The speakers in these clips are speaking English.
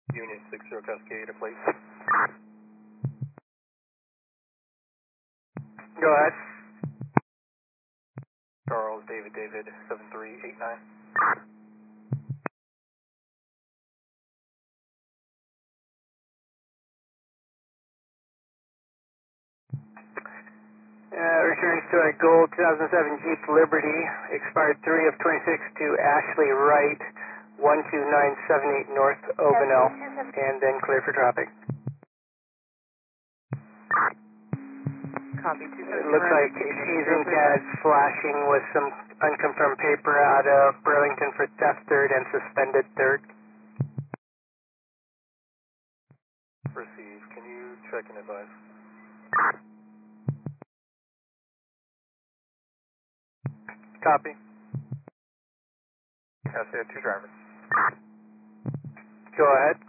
Union 60 Cascade, please. Go ahead. Charles, David, 7389. Returns to a gold 2007 Jeep Liberty, expired 3 of 26 to Ashley Wright, 12978 North Ovenel, and then clear for traffic. Copy, It looks like she's in CAD flashing with some unconfirmed paper out of Burlington for theft third and suspended third. Receive. Can you check and advise? Copy. Yes, they have 2 drivers. Go ahead.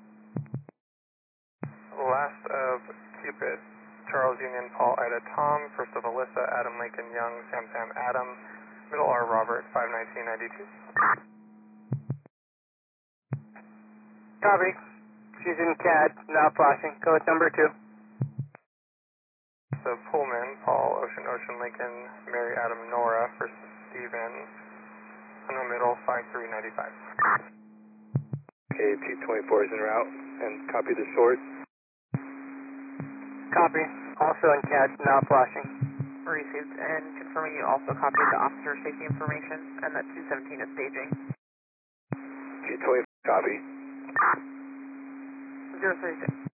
Last of Cupid, Charles Union, Paul Ida Tom, first of Alyssa, Adam Lincoln Young, Sam Adam, middle R Robert, 51992. Copy. She's in CAD, not flashing. Go with number 2. So Pullman, Paul, Ocean, Lincoln, Mary Adam, Nora, first Stephen, in the middle, 5395. Okay, T24 is en route, and copy the short. Copy. Also in CAD, not flashing. Received, and confirming you also copied the officer safety information and that 217 is staging. T20, copy. 036.